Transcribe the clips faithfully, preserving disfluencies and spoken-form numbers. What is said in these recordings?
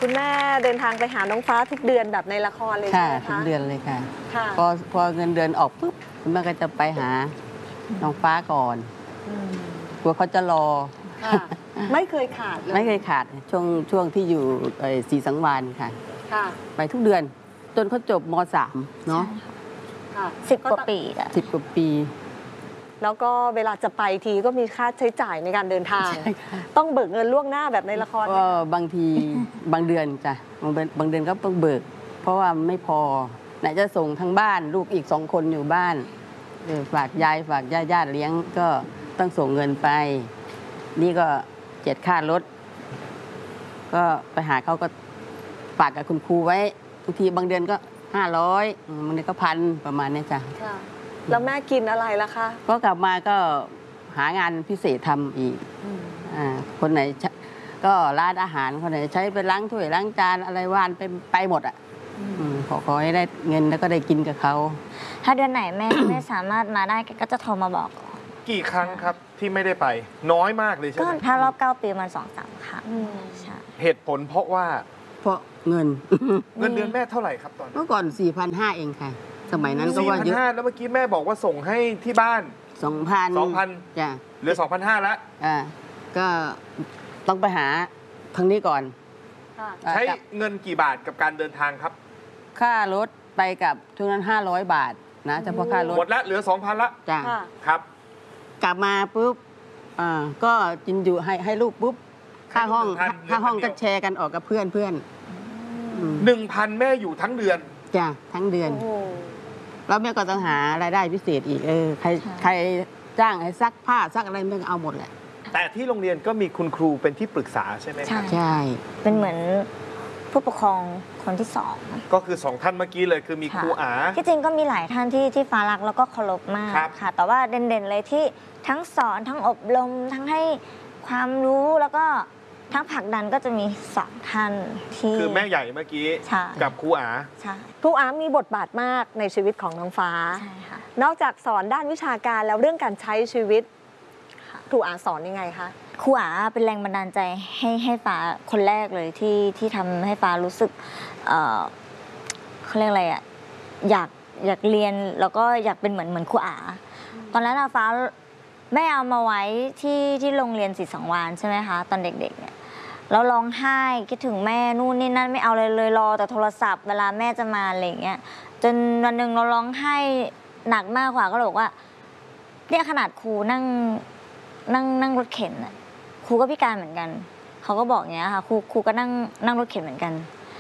คุณแม่เดินทางไปหาน้องฟ้าทุกเดือนแบบในละครเลยใช่ไหมคะทุกเดือนเลยค่ะค่ะพอพอเงินเดือนออกปุ๊บคุณแม่ก็จะไปหาน้องฟ้าก่อนกลัวเขาจะรอไม่เคยขาดเลยไม่เคยขาดช่วงช่วงที่อยู่ศรีสังวาลค่ะไปทุกเดือนจนเขาจบม .สาม เนาะสิบกว่าปีอะสิบกว่าปีแล้วก็เวลาจะไปทีก็มีค่าใช้จ่ายในการเดินทางต้องเบิกเงินล่วงหน้าแบบในละครก็บางทีบางเดือนจ้ะบางเดือนก็ต้องเบิกเพราะว่าไม่พอไหนจะส่งทั้งบ้านลูกอีกสองคนอยู่บ้านฝากยายฝากญาติญาติเลี้ยงก็ต้องส่งเงินไปนี่ก็เจ็ดค่ารถก็ไปหาเขาก็ฝากกับคุณครูไว้บางทีบางเดือนก็ห้าร้อยบางเดือนก็พันประมาณนี้จ้ะแล้วแม่กินอะไรล่ะคะก็กลับมาก็หางานพิเศษทำอีกอ่าคนไหนก็ร้านอาหารคนไหนใช้ไปล้างถ้วยล้างจานอะไรว่านไปไปหมดอ่ะขอขอให้ได้เงินแล้วก็ได้กินกับเขาถ้าเดือนไหนแม่ ไม่สามารถมาได้ก็จะโทรมาบอกกี่ครั้งครับที่ไม่ได้ไปน้อยมากเลยใช่ไหมถ้ารอบเก้าปีมันสองสามครั้งเหตุผลเพราะว่าเพราะเงินเงินเดือนแม่เท่าไหร่ครับตอนเมื่อก่อน สี่พันห้าร้อย เองค่ะสมัยนั้นก็ว่าเยอะสี่พันห้าร้อย แล้วเมื่อกี้แม่บอกว่าส่งให้ที่บ้านสองพันสองพันจ้ะเหลือ สองพันห้าร้อย แล้วอ่าก็ต้องไปหาทางนี้ก่อนใช้เงินกี่บาทกับการเดินทางครับค่ารถไปกับช่วงนั้นห้าร้อยบาทนะเฉพาะค่ารถหมดแล้วเหลือ สองพัน ละจ้ะครับกลับมาปุ๊บอ่าก็กินอยู่ให้ให้ลูกปุ๊บค่าห้องค่าห้องก็แชร์กันออกกับเพื่อนเพื่อนหนึ่งพันแม่อยู่ทั้งเดือนจ้ะทั้งเดือนแล้วแม่ก็ต้องหารายได้พิเศษอีกเออใครใครจ้างให้ซักผ้าซักอะไรแม่ก็เอาหมดแหละแต่ที่โรงเรียนก็มีคุณครูเป็นที่ปรึกษาใช่ไหมครับใช่เป็นเหมือนผู้ปกครองคนที่สองก็คือสองท่านเมื่อกี้เลยคือมีครูอาที่จริงก็มีหลายท่านที่ที่ฟ้ารักแล้วก็เคารพมากค่ะแต่ว่าเด่นๆเลยที่ทั้งสอนทั้งอบรมทั้งให้ความรู้แล้วก็ทั้งผลักดันก็จะมีสองท่านที่คือแม่ใหญ่เมื่อกี้กับครูอาใช่ครูอามีบทบาทมากในชีวิตของน้องฟ้าใช่ค่ะนอกจากสอนด้านวิชาการแล้วเรื่องการใช้ชีวิตครูอาสอนยังไงคะครูอาเป็นแรงบันดาลใจให้ให้ฟ้าคนแรกเลยที่ที่ทำให้ฟ้ารู้สึกเอ่อเขาเรียกอะไรอ่ะอยากอยากเรียนแล้วก็อยากเป็นเหมือนเหมือนครูอาตอนนั้นฟ้าแม่เอามาไว้ที่ที่โรงเรียนศรีสังวาลใช่ไหมคะตอนเด็กๆเนี่ยแล้วร้องไห้คิดถึงแม่นู่นนี่นั่นไม่เอาเลยเลยรอแต่โทรศัพท์เวลาแม่จะมาอะไรอย่างเงี้ยจนวันหนึ่งเราร้องไห้หนักมากกว่าก็เลยบอกว่าเนี่ยขนาดครูนั่งนั่งนั่งรถเข็นอะครูก็พิการเหมือนกันเขาก็บอกอย่างเงี้ยค่ะครูครูก็นั่งนั่งรถเข็นเหมือนกัน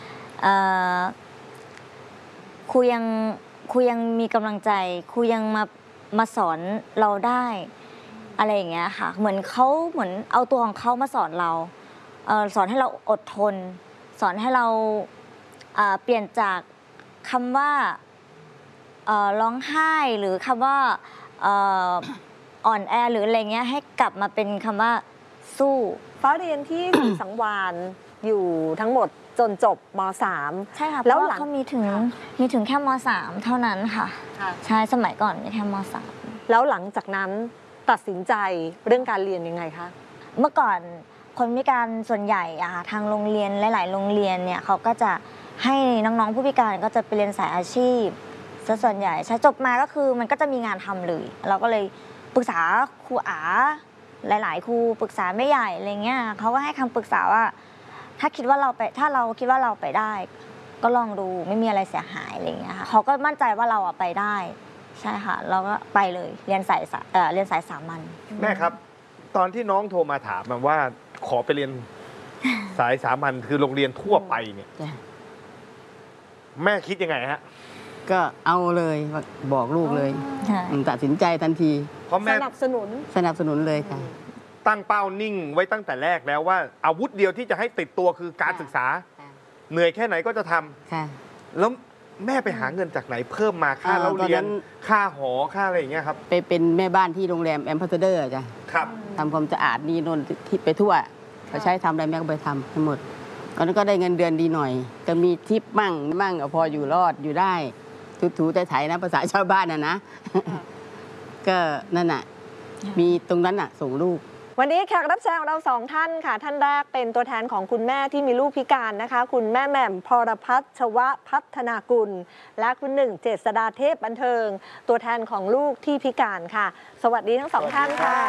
ครูยังครูยังมีกำลังใจครูยังมามาสอนเราได้อะไรอย่างเงี้ยค่ะเหมือนเขาเหมือนเอาตัวของเขามาสอนเราสอนให้เราอดทนสอนให้เราเปลี่ยนจากคำว่าร้องไห้หรือคำว่าอ่อนแอหรืออะไรเงี้ยให้กลับมาเป็นคำว่าสู้ฟ้าเรียนที่ศรีสังวาลอยู่ทั้งหมดจนจบม .สามใช่ค่ะแล้วหลังเขามีถึงมีถึงแค่ม .สาม เท่านั้นค่ะใช่สมัยก่อนมีแค่ม .สามแล้วหลังจากนั้นตัดสินใจเรื่องการเรียนยังไงคะเมื่อก่อนคนพิการส่วนใหญ่อะค่ะทางโรงเรียนหลายๆโรงเรียนเนี่ยเขาก็จะให้น้องๆผู้พิการก็จะไปเรียนสายอาชีพซะส่วนใหญ่ใช่จบมาก็คือมันก็จะมีงานทำเลยเราก็เลยปรึกษาครูอาหลายๆครูปรึกษาแม่ใหญ่อะไรเงี้ยเขาก็ให้คำปรึกษาว่าถ้าคิดว่าเราไปถ้าเราคิดว่าเราไปได้ก็ลองดูไม่มีอะไรเสียหายอะไรเงี้ยค่ะเขาก็มั่นใจว่าเราไปได้ใช่ค่ะเราก็ไปเลยเรียนสายเอ่อเรียนสายสามัญแม่ครับตอนที่น้องโทรมาถามมาว่าขอไปเรียนสายสามัญคือโรงเรียนทั่วไปเนี่ยแม่คิดยังไงฮะก็เอาเลยบอกลูกเลยตัดสินใจทันทีเพราะแม่สนับสนุนสนับสนุนเลยค่ะตั้งเป้านิ่งไว้ตั้งแต่แรกแล้วว่าอาวุธเดียวที่จะให้ติดตัวคือการศึกษาเหนื่อยแค่ไหนก็จะทำแล้วแม่ไปหาเงินจากไหนเพิ่มมาค่าเล่าเรียนค่าหอค่าอะไรอย่างเงี้ยครับไปเป็นแม่บ้านที่โรงแรมแอมบาสเดอร์จ้ะครับทำความสะอาดนี่นนที่ไปทั่วเขาใช้ทำอะไรแม่ก็ไปทำทั้งหมดตอนนั้นก็ได้เงินเดือนดีหน่อยก็มีทิปมั่งมั่งพออยู่รอดอยู่ได้ถูๆไถๆนะภาษาชาวบ้านน่ะนะก็นั่นน่ะมีตรงนั้นน่ะส่งลูกวันนี้แขกรับเชิญของเราสองท่านค่ะท่านแรกเป็นตัวแทนของคุณแม่ที่มีลูกพิการนะคะคุณแม่แหม่มพรพัชวะพัฒนากุลและคุณหนึ่งเจษฎาเทพบันเทิงตัวแทนของลูกที่พิการค่ะสวัสดีทั้งสองท่านค่ะ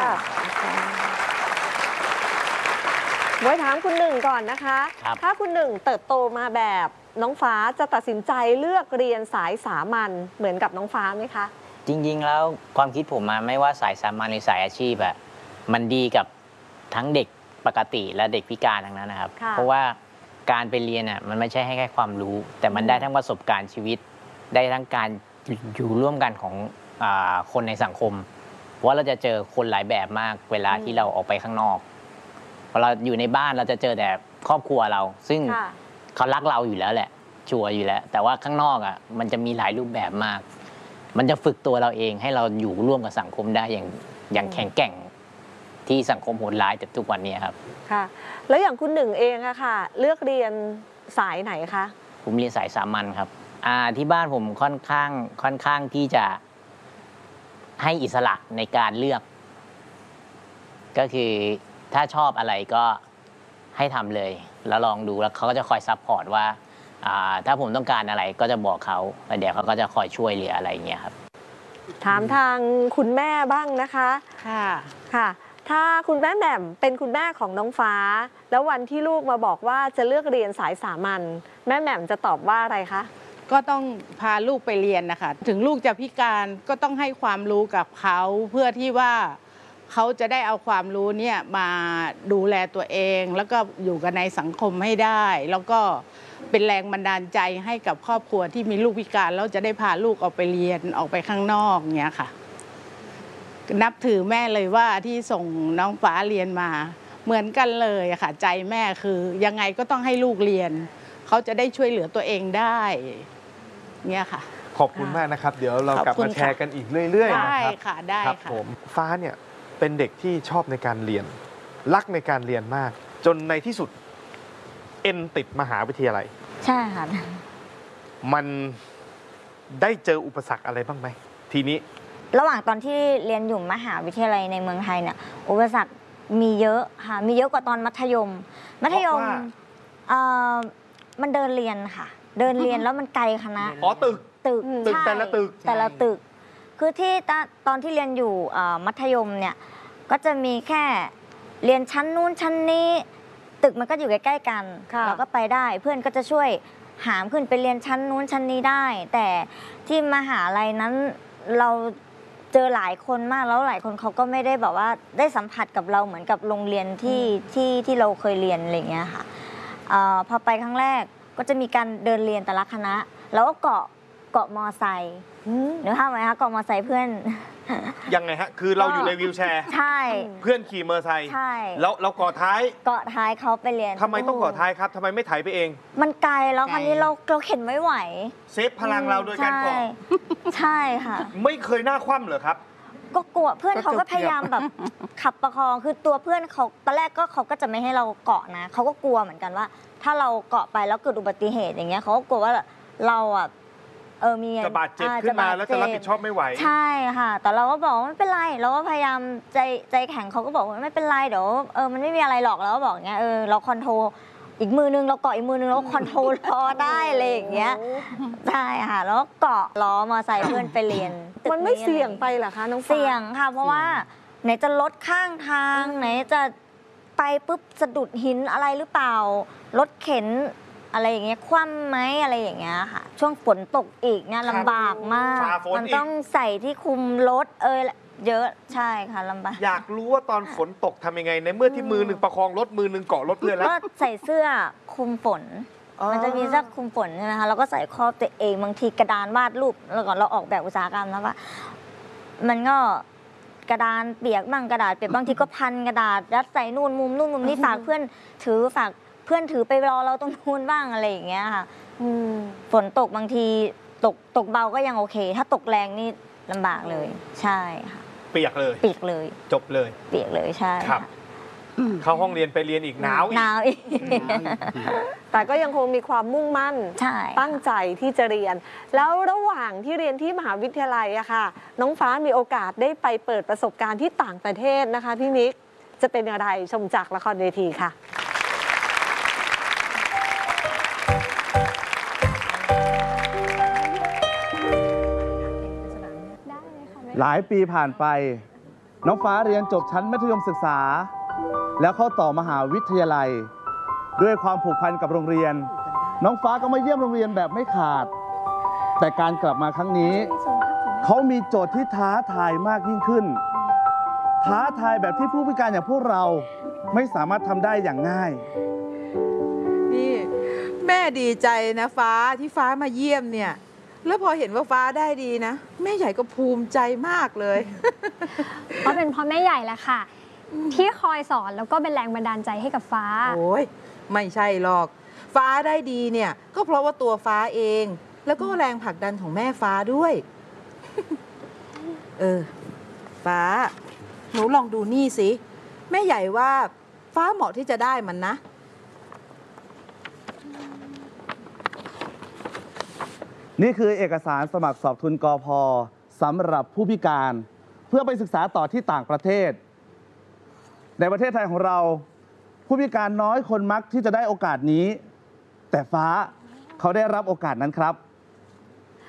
ไว้ถามคุณหนึ่งก่อนนะคะถ้าคุณหนึ่งเติบโตมาแบบน้องฟ้าจะตัดสินใจเลือกเรียนสายสามัญเหมือนกับน้องฟ้าไหมคะจริงๆแล้วความคิดผมมาไม่ว่าสายสามัญหรือสายอาชีพอะมันดีกับทั้งเด็กปกติและเด็กพิการทั้งนั้นนะครับเพราะว่าการไปเรียนอะมันไม่ใช่ให้แค่ความรู้แต่มันได้ทั้งประสบการณ์ชีวิตได้ทั้งการอยู่ร่วมกันของคนในสังคมเพราะว่าเราจะเจอคนหลายแบบมากเวลาที่เราออกไปข้างนอกพอเราอยู่ในบ้านเราจะเจอแต่ครอบครัวเราซึ่งเขารักเราอยู่แล้วแหละชัวร์อยู่แล้วแต่ว่าข้างนอกอ่ะมันจะมีหลายรูปแบบมากมันจะฝึกตัวเราเองให้เราอยู่ร่วมกับสังคมได้อย่างอย่างแข็งแกร่งที่สังคมโหดร้ายแต่ทุกวันนี้ครับค่ะแล้วอย่างคุณหนึ่งเองอะค่ะเลือกเรียนสายไหนคะผมเรียนสายสามัญครับอ่าที่บ้านผมค่อนข้างค่อนข้างที่จะให้อิสระในการเลือก ก็คือถ้าชอบอะไรก็ให้ทำเลยแล้วลองดูแล้วเขาก็จะคอยซัพพอร์ตว่าถ้าผมต้องการอะไรก็จะบอกเขาแล้วเดี๋ยวเขาก็จะคอยช่วยเหลืออะไรอย่างเงี้ยครับถามทางคุณแม่บ้างนะคะค่ะค่ะถ้าคุณแม่แหม่มเป็นคุณแม่ของน้องฟ้าแล้ววันที่ลูกมาบอกว่าจะเลือกเรียนสายสามัญแม่แหม่มจะตอบว่าอะไรคะก็ต้องพาลูกไปเรียนนะคะถึงลูกจะพิการก็ต้องให้ความรู้กับเขาเพื่อที่ว่าเขาจะได้เอาความรู้เนี่ยมาดูแลตัวเองแล้วก็อยู่กันในสังคมให้ได้แล้วก็เป็นแรงบันดาลใจให้กับครอบครัวที่มีลูกพิการแล้วจะได้พาลูกออกไปเรียนออกไปข้างนอกเงี้ยค่ะนับถือแม่เลยว่าที่ส่งน้องฟ้าเรียนมาเหมือนกันเลยค่ะใจแม่คือยังไงก็ต้องให้ลูกเรียนเขาจะได้ช่วยเหลือตัวเองได้เงี้ยค่ะขอบคุณมากนะครับเดี๋ยวเรากลับมาแชร์กันอีกเรื่อยๆนะครับได้ค่ะได้ค่ะผมฟ้าเนี่ยเป็นเด็กที่ชอบในการเรียนรักในการเรียนมากจนในที่สุดเอ็นติดมหาวิทยาลัยใช่ค่ะมันได้เจออุปสรรคอะไรบ้างไหมทีนี้ระหว่างตอนที่เรียนอยู่มหาวิทยาลัยในเมืองไทยเนี่ยอุปสรรคมีเยอะค่ะมีเยอะกว่าตอนมัธยมมัธยมมันเดินเรียนค่ะเดินเรียนแล้วมันไกลคณะอ๋อตึกตึกตึกแต่ละตึกแต่ละตึกคือที่ตอนที่เรียนอยู่มัธยมเนี่ยก็จะมีแค่เรียนชั้นนู้นชั้นนี้ตึกมันก็อยู่ใกล้ๆกันเราก็ไปได้เพื่อนก็จะช่วยหามขึ้นไปเรียนชั้นนู้นชั้นนี้ได้แต่ที่มหาลัยนั้นเราเจอหลายคนมากแล้วหลายคนเขาก็ไม่ได้แบบว่าได้สัมผัสกับเราเหมือนกับโรงเรียนที่ที่ที่เราเคยเรียนอะไรเงี้ยค่ะพอไปครั้งแรกก็จะมีการเดินเรียนแต่ละคณะแล้วก็เกาะเกาะมอไซค์หรือภาพไหมคะเกาะมอไซค์เพื่อนยังไงฮะคือเราอยู่ในวีลแชร์ใช่เพื่อนขี่มอไซค์ใช่แล้วเราเกาะท้ายเกาะท้ายเขาไปเรียนทำไมต้องเกาะท้ายครับทำไมไม่ไถไปเองมันไกลแล้วคราวนี้เราเราเข็นไม่ไหวเซฟพลังเราโดยการเกาะใช่ค่ะไม่เคยหน้าคว่ำเหรอครับก็กลัวเพื่อนเขาก็พยายามแบบขับประคองคือตัวเพื่อนเขาตอนแรกก็เขาก็จะไม่ให้เราเกาะนะเขาก็กลัวเหมือนกันว่าถ้าเราเกาะไปแล้วเกิดอุบัติเหตุอย่างเงี้ยเขาก็กลัวว่าเราอ่ะเออมีจะบาดเจ็บขึ้นมาแล้วจะรับผิดชอบไม่ไหวใช่ค่ะแต่เราก็บอกไม่เป็นไรเราก็พยายามใจใจแข็งเขาก็บอกว่าไม่เป็นไรเดี๋ยวเออมันไม่มีอะไรหรอกแล้วก็บอกอย่างเงี้ยเออเราคอนโทรลอีกมือนึงเราเกาะอีกมือนึงเราคอนโทรลล้อได้เลยอย่างเงี้ยใช่ค่ะแล้วเกาะล้อมอไซค์เพื่อนไปเรียนมันไม่เสี่ยงไปเหรอคะน้องฟ้าเสี่ยงค่ะเพราะว่าไหนจะรถข้างทางไหนจะไปปุ๊บสะดุดหินอะไรหรือเปล่ารถเข็นอะไรอย่างเงี้ยคว่ำไหมอะไรอย่างเงี้ยค่ะช่วงฝนตกอีกเนี่ยลำบากมากมันต้องใส่ที่คุมรถเออเยอะใช่ค่ะลำบากอยากรู้ว่าตอนฝนตกทำยังไงในเมื่อที่มือหนึ่งประคองรถมือหนึ่งเกาะรถเพื่อนแล้วก็ใส่เสื้อคุมฝนมันจะมีเสื้อคุมฝนใช่ไหมคะเราก็ใส่ครอบตัวเองบางทีกระดานวาดรูปแล้วก่อนเราออกแบบอุตสาหกรรมแล้วว่ามันก็กระดานเปียกบ้างกระดาษเปียกบางทีก็พันกระดาษยัดใส่นู่นมุมนู่นมุมนี้ฝากเพื่อนถือฝากเพื่อนถือไปรอเราตรงนู้นบ้างอะไรอย่างเงี้ยค่ะฝนตกบางทีตกตกเบาก็ยังโอเคถ้าตกแรงนี่ลำบากเลยใช่ค่ะเปียกเลยเปียกเลยจบเลยเปียกเลยใช่ครับเข้าห้องเรียนไปเรียนอีกหนาวอีกหนาวอีกแต่ก็ยังคงมีความมุ่งมั่นตั้งใจที่จะเรียนแล้วระหว่างที่เรียนที่มหาวิทยาลัยอะค่ะน้องฟ้ามีโอกาสได้ไปเปิดประสบการณ์ที่ต่างประเทศนะคะพี่มิกจะเป็นอย่างไรชมจากละครเวทีค่ะหลายปีผ่านไปน้องฟ้าเรียนจบชั้นมัธยมศึกษา แล้วเข้าต่อมหาวิทยาลัย ด้วยความผูกพันกับโรงเรียน น้องฟ้าก็มาเยี่ยมโรงเรียนแบบไม่ขาด แต่การกลับมาครั้งนี้ เขามีโจทย์ที่ท้าทายมากยิ่งขึ้น ท้าทายแบบที่ผู้พิการอย่างพวกเราไม่สามารถทำได้อย่างง่ายนี่แม่ดีใจนะฟ้าที่ฟ้ามาเยี่ยมเนี่ยแล้วพอเห็นว่าฟ้าได้ดีนะแม่ใหญ่ก็ภูมิใจมากเลยเพราะเป็นพ่อแม่ใหญ่แหละค่ะ ที่คอยสอนแล้วก็เป็นแรงบันดาลใจให้กับฟ้าโอ้ยไม่ใช่หรอก ฟ้าได้ดีเนี่ยก็เพราะว่าตัวฟ้าเอง แล้วก็แรงผลักดันของแม่ฟ้าด้วย เออฟ้าหนูลองดูนี่สิแม่ใหญ่ว่าฟ้าเหมาะที่จะได้มันนะนี่คือเอกสารสมัครสอบทุนกพ.สำหรับผู้พิการเพื่อไปศึกษาต่อที่ต่างประเทศ ในประเทศไทยของเรา ผู้พิการน้อยคนมักที่จะได้โอกาสนี้ แต่ฟ้าเขาได้รับโอกาสนั้นครับ